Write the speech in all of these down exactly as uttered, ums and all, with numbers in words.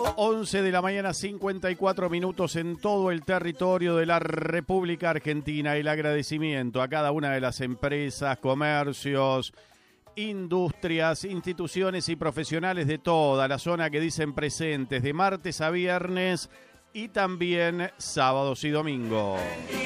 once de la mañana, cincuenta y cuatro minutos en todo el territorio de la República Argentina. El agradecimiento a cada una de las empresas, comercios, industrias, instituciones y profesionales de toda la zona que dicen presentes de martes a viernes y también sábados y domingos.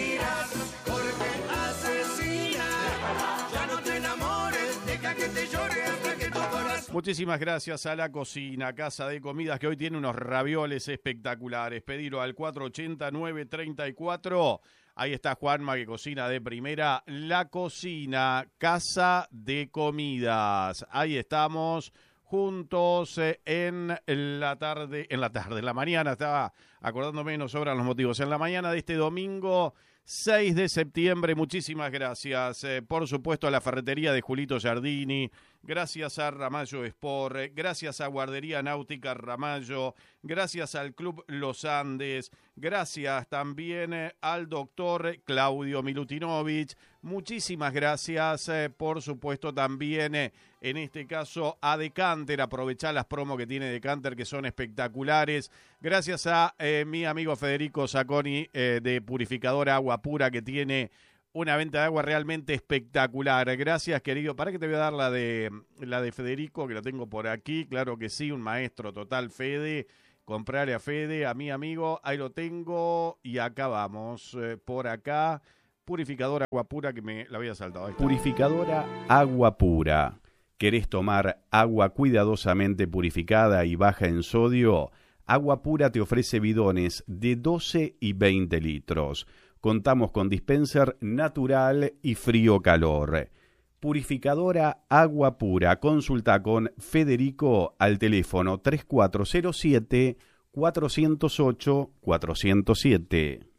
Muchísimas gracias a La Cocina, Casa de Comidas, que hoy tiene unos ravioles espectaculares. Pedilo al cuatro ochenta, nueve treinta y cuatro. Ahí está Juanma, que cocina de primera. La Cocina, Casa de Comidas. Ahí estamos juntos en la tarde, en la tarde, en la mañana. Estaba acordándome, nos sobran los motivos. En la mañana de este domingo seis de septiembre, muchísimas gracias. Eh, por supuesto a la ferretería de Julito Giardini, gracias a Ramallo Sport, eh, gracias a Guardería Náutica Ramallo, gracias al Club Los Andes, gracias también eh, al doctor Claudio Milutinovich, muchísimas gracias, eh, por supuesto también eh, en este caso a Decanter, aprovechar las promos que tiene Decanter que son espectaculares, gracias a eh, mi amigo Federico Sacconi eh, de Purificadora Agua Pura, que tiene una venta de agua realmente espectacular. Gracias, querido. Para que te voy a dar la de la de Federico, que lo tengo por aquí. Claro que sí, un maestro total, Fede. Comprarle a Fede, a mi amigo. Ahí lo tengo. Y acá vamos. Eh, por acá. Purificadora Agua Pura, que me la había saltado. Ahí está. Purificadora Agua Pura. ¿Querés tomar agua cuidadosamente purificada y baja en sodio? Agua Pura te ofrece bidones de doce y veinte litros. Contamos con dispenser natural y frío-calor. Purificadora Agua Pura. Consulta con Federico al teléfono tres cuatro cero siete, cuatro cero ocho, cuatro cero siete.